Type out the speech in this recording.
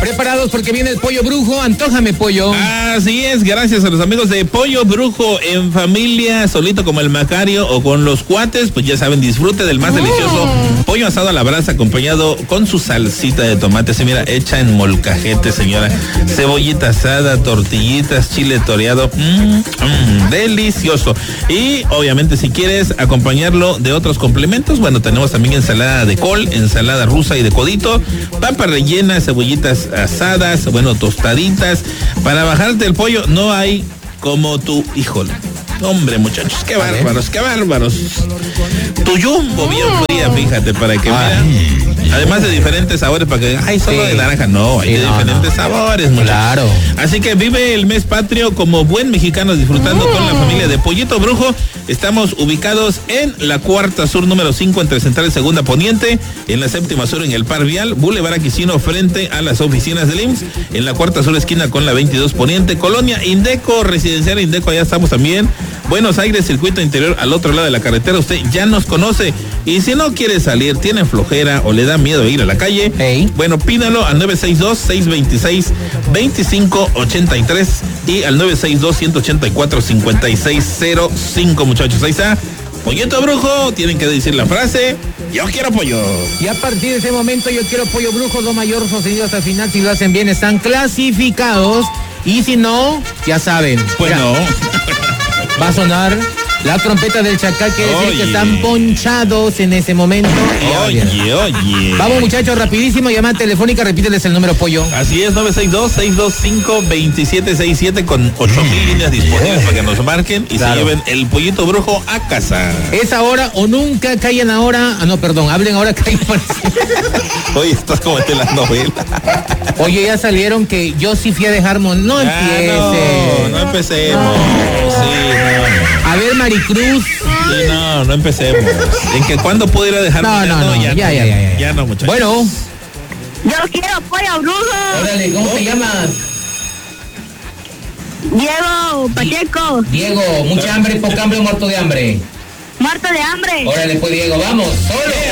Preparados porque viene el pollo brujo. Antójame, pollo. Así es, gracias a los amigos de Pollo Brujo, en familia, solito como el Macario o con los cuates, pues ya saben, disfrute del más delicioso pollo asado a la brasa acompañado con su salsita de tomate, sí, mira, hecha en molcajete, señora. Cebollita asada, tortillitas, chile toreado, delicioso. Y obviamente si quieres acompañarlo de otros complementos, bueno, tenemos también ensalada de col, ensalada rusa y de codito, papa rellena, cebollitas asadas, bueno, tostaditas. Para bajarte el pollo no hay como tu, híjole. Hombre, muchachos, qué bárbaros, qué bárbaros. Tu jumbo bien fría, fíjate, para que vean. Además de diferentes sabores, para que, solo de naranja. No, hay de diferentes sabores, muchachos. Claro. Así que vive el mes patrio como buen mexicano, disfrutando con la familia de Pollito Brujo. Estamos ubicados en la Cuarta Sur, número 5, entre Central y Segunda Poniente, en la Séptima Sur, en el Par Vial, Boulevard Aquisino, frente a las oficinas del IMSS, en la Cuarta Sur, esquina con la 22 Poniente, Colonia Indeco, Residencial Indeco, allá estamos también. Buenos Aires, circuito interior, al otro lado de la carretera, usted ya nos conoce. Y si no quiere salir, tiene flojera o le da miedo ir a la calle, bueno, pídalo al 962-626-2583 y al 962-184-5605, muchachos. Ahí está, Pollito Brujo, tienen que decir la frase: yo quiero pollo. Y a partir de ese momento, yo quiero pollo brujo, do mayor sostenido hasta el final. Si lo hacen bien, están clasificados. Y si no, ya saben. Pues mira, no. Va a sonar la trompeta del Chacal, que decir que están ponchados en ese momento. Oye. Vamos, muchachos, rapidísimo, llamada telefónica, repíteles el número, pollo. Así es, 962-625-2767 con 8,000 líneas disponibles para que nos marquen y se lleven el Pollito Brujo a casa. Es ahora o nunca, callen ahora. Hablen ahora, callen ahora. Oye, estás como en la novela. Oye, ya salieron que yo sí fui a dejar no empieces. No empecemos. Sí, no. A ver, Maricruz. Sí, no empecemos. En que cuando puedo ir a dejar. Ya no, muchachos. Bueno. Yo quiero pollo brujo. Órale, ¿cómo te llamas? Diego Pacheco. Diego, mucha hambre, poca hambre o muerto de hambre. Muerto de hambre. Órale, pues, Diego, vamos. Solo.